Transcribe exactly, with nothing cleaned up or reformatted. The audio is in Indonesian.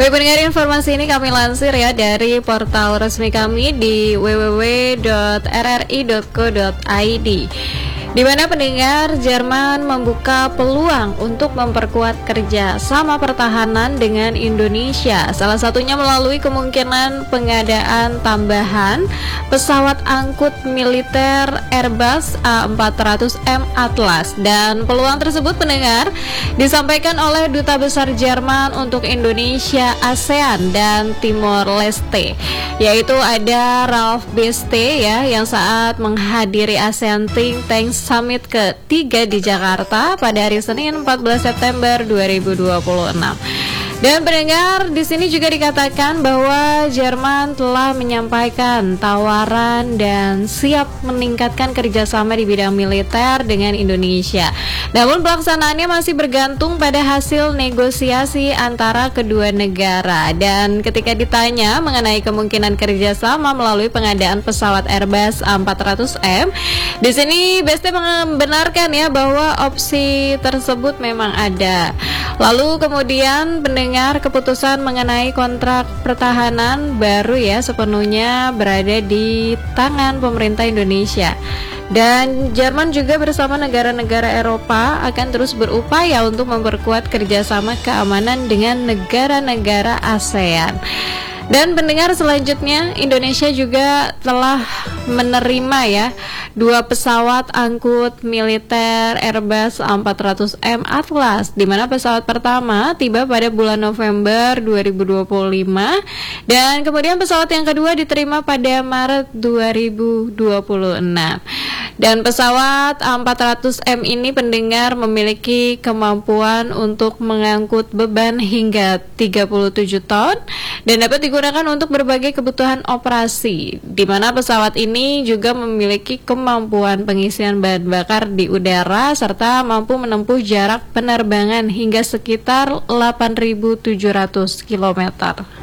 Baik pendengar, informasi ini kami lansir ya dari portal resmi kami di w w w dot r r i dot co dot i d, di mana pendengar, Jerman membuka peluang untuk memperkuat kerja sama pertahanan dengan Indonesia. Salah satunya melalui kemungkinan pengadaan tambahan pesawat angkut militer Airbus A empat ratus M Atlas. Dan peluang tersebut pendengar disampaikan oleh Duta Besar Jerman untuk Indonesia, ASEAN dan Timor Leste, yaitu ada Ralf Beste ya, yang saat menghadiri ASEAN Think Tank Summit ketiga di Jakarta pada hari Senin empat belas September dua ribu dua puluh enam. Dan pendengar, di sini juga dikatakan bahwa Jerman telah menyampaikan tawaran dan siap meningkatkan kerjasama di bidang militer dengan Indonesia. Namun pelaksanaannya masih bergantung pada hasil negosiasi antara kedua negara. Dan ketika ditanya mengenai kemungkinan kerjasama melalui pengadaan pesawat Airbus A empat ratus M, di sini Beste membenarkan ya bahwa opsi tersebut memang ada. Lalu kemudian pendengar, keputusan mengenai kontrak pertahanan baru ya sepenuhnya berada di tangan pemerintah Indonesia. Dan Jerman juga bersama negara-negara Eropa akan terus berupaya untuk memperkuat kerjasama keamanan dengan negara-negara ASEAN. Dan pendengar, selanjutnya Indonesia juga telah menerima ya dua pesawat angkut militer Airbus A empat ratus M Atlas, di mana pesawat pertama tiba pada bulan November dua ribu dua puluh lima dan kemudian pesawat yang kedua diterima pada Maret dua ribu dua puluh enam. Dan pesawat A empat ratus M ini pendengar memiliki kemampuan untuk mengangkut beban hingga tiga puluh tujuh ton dan dapat digunakan untuk berbagai kebutuhan operasi, di mana pesawat ini juga memiliki kemampuan pengisian bahan bakar di udara serta mampu menempuh jarak penerbangan hingga sekitar delapan ribu tujuh ratus kilometer.